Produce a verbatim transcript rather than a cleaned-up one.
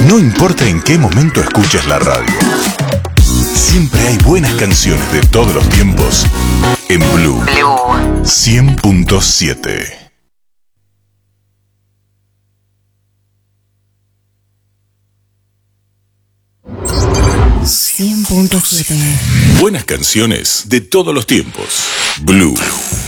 No importa en qué momento escuches la radio, siempre hay buenas canciones de todos los tiempos en Blue, Blue. cien punto siete. cien punto siete. Buenas canciones de todos los tiempos. Blue.